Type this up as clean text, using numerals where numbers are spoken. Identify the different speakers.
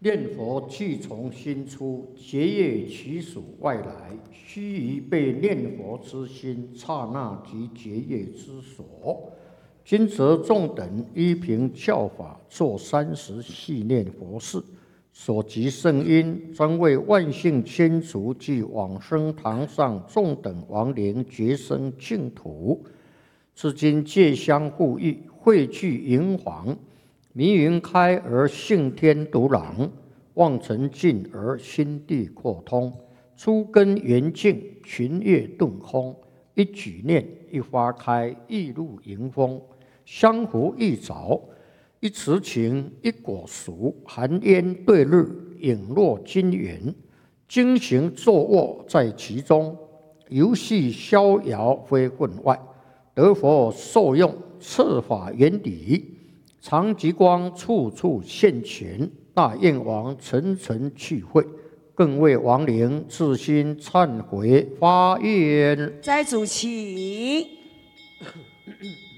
Speaker 1: 念佛气从心出，结业其属外来，须臾被念佛之心，刹那即结业之所。今则众等依凭教法，做30系念佛事，所及圣因，专为万幸千族及往生堂上众等亡灵觉生净土。至今戒相互益，汇聚银皇，迷云开而性天独朗，望尘尽而心地扩通，诸根圆净，群月顿空，一举念，一花开，一露迎风，相互一早，一池情，一果熟，寒烟对日，影落金元，经行坐卧在其中，游戏逍遥非分外，得佛受用，赐法原理，常极光处处现前，大愿王层层去会，更为亡灵自心忏悔发愿。
Speaker 2: 斋主起。